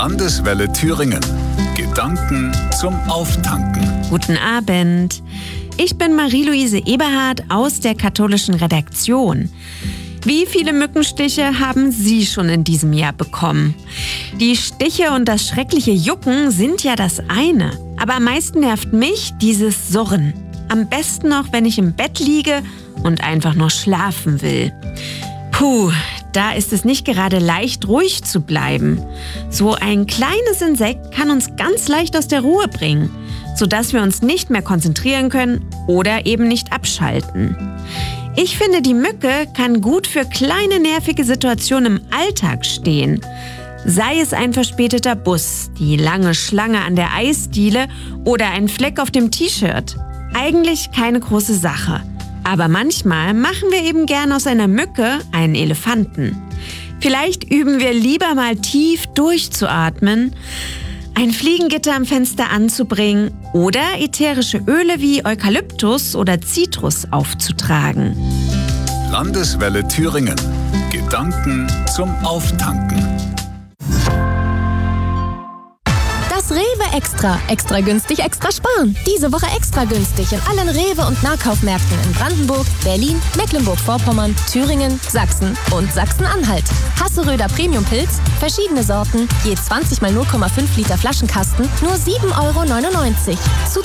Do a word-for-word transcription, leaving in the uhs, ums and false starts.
Landeswelle Thüringen. Gedanken zum Auftanken. Guten Abend. Ich bin Marie-Louise Eberhardt aus der katholischen Redaktion. Wie viele Mückenstiche haben Sie schon in diesem Jahr bekommen? Die Stiche und das schreckliche Jucken sind ja das eine. Aber am meisten nervt mich dieses Surren. Am besten noch, wenn ich im Bett liege und einfach nur schlafen will. Puh, da ist es nicht gerade leicht, ruhig zu bleiben. So ein kleines Insekt kann uns ganz leicht aus der Ruhe bringen, sodass wir uns nicht mehr konzentrieren können oder eben nicht abschalten. Ich finde, die Mücke kann gut für kleine nervige Situationen im Alltag stehen. Sei es ein verspäteter Bus, die lange Schlange an der Eisdiele oder ein Fleck auf dem T-Shirt. Eigentlich keine große Sache. Aber manchmal machen wir eben gern aus einer Mücke einen Elefanten. Vielleicht üben wir lieber mal tief durchzuatmen, ein Fliegengitter am Fenster anzubringen oder ätherische Öle wie Eukalyptus oder Zitrus aufzutragen. Landeswelle Thüringen. Gedanken zum Auftanken. Das Rewe Extra. Extra günstig, extra sparen. Diese Woche extra günstig in allen Rewe- und Nahkaufmärkten in Brandenburg, Berlin, Mecklenburg-Vorpommern, Thüringen, Sachsen und Sachsen-Anhalt. Hasseröder Premium-Pilz, verschiedene Sorten, je zwanzig mal null Komma fünf Liter Flaschenkasten, nur sieben Euro neunundneunzig.